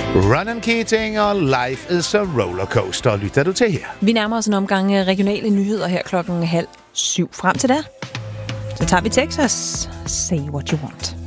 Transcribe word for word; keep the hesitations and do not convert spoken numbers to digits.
Ronan Keating og Life is a Rollercoaster lytter du til her. Vi nærmer os en omgang regionale nyheder her klokken halv syv. Frem til der, så tager vi Texas. Say what you want.